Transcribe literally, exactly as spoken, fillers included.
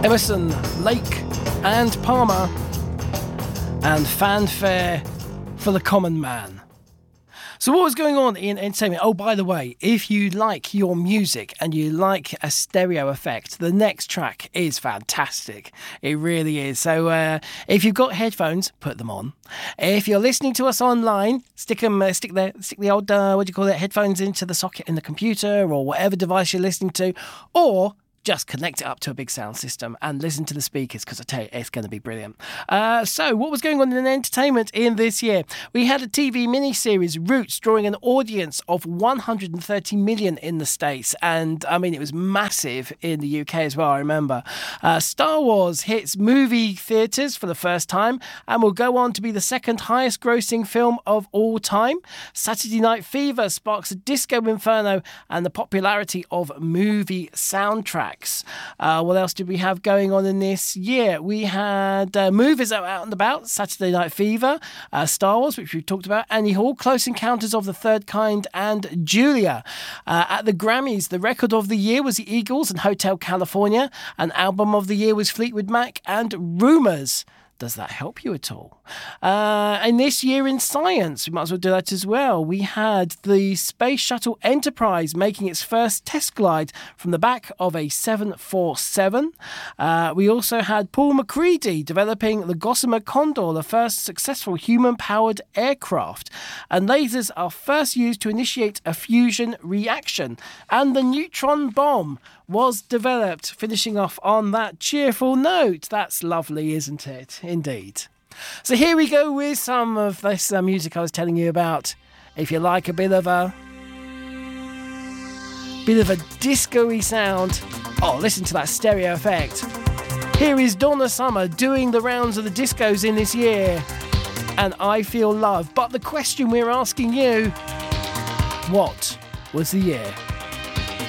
Emerson, Lake and Palmer, and Fanfare for the Common Man. So what was going on in entertainment? Oh, by the way, if you like your music and you like a stereo effect, the next track is fantastic. It really is. So uh, if you've got headphones, put them on. If you're listening to us online, stick them, uh, stick the stick the old uh, what do you call it, headphones into the socket in the computer or whatever device you're listening to, or just connect it up to a big sound system and listen to the speakers, because I tell you, it's going to be brilliant. Uh, so, what was going on in entertainment in this year? We had a T V miniseries, Roots, drawing an audience of one hundred thirty million in the States. And, I mean, it was massive in the U K as well, I remember. Uh, Star Wars hits movie theatres for the first time and will go on to be the second highest grossing film of all time. Saturday Night Fever sparks a disco inferno and the popularity of movie soundtracks. Uh, what else did we have going on in this year? We had uh, movies that were out and about. Saturday Night Fever, uh, Star Wars, which we've talked about, Annie Hall, Close Encounters of the Third Kind, and Julia. Uh, at the Grammys, the record of the year was the Eagles and Hotel California. An album of the year was Fleetwood Mac and Rumours. Does that help you at all? Uh, and this year in science, we might as well do that as well. We had the Space Shuttle Enterprise making its first test glide from the back of a seven forty-seven. Uh, we also had Paul McCready developing the Gossamer Condor, the first successful human-powered aircraft. And lasers are first used to initiate a fusion reaction. And the neutron bomb was developed, finishing off on that cheerful note. That's lovely, isn't it? Indeed. So here we go with some of this uh, music I was telling you about. If you like a bit of a bit of a disco-y sound, oh, listen to that stereo effect. Here is Donna Summer doing the rounds of the discos in this year, and I Feel Love. But the question we're asking you, what was the year?